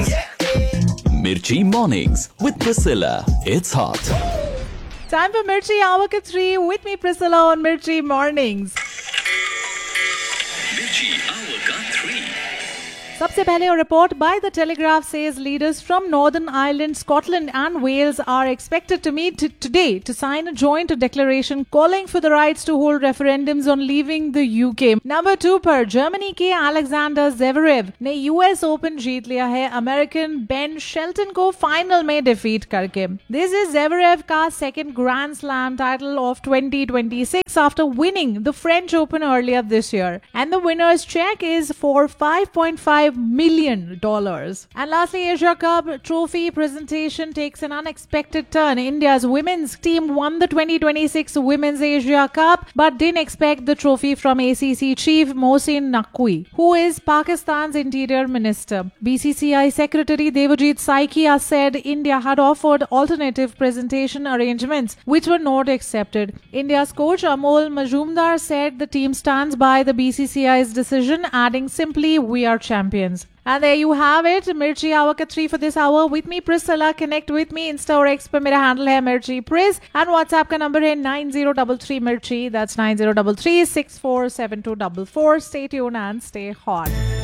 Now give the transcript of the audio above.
Mirchi Mornings with Priscilla. It's hot. Time for Mirchi Hour Ke 3 with me Priscilla on Mirchi Mornings. Mirchi Hour Ka 3. सबसे पहले a report by the Telegraph says leaders from Northern Ireland, Scotland and Wales are expected to meet today to sign a joint declaration calling for the rights to hold referendums on leaving the UK. Number 2 पर Germany के Alexander Zverev ने US Open जीत लिया है American Ben Shelton को final में defeat करके. This is Zverev का second Grand Slam title of 2026 after winning the French Open earlier this year. And the winner's check is for $5.5 million. And lastly, Asia Cup trophy presentation takes an unexpected turn. India's women's team won the 2026 Women's Asia Cup but didn't expect the trophy from ACC chief Mohsin Naqvi, who is Pakistan's interior minister. BCCI Secretary Devajit Saikia said India had offered alternative presentation arrangements which were not accepted. India's coach Amol Majumdar said the team stands by the BCCI's decision, adding simply, "We are champions." And there you have it, Mirchi Hour Ka 3 for this hour with me Priscilla. Connect with me Insta और X पे मेरा handle है Mirchi Pris and WhatsApp का number है 9033 Mirchi. That's 9033 647244. Stay tuned and stay hot.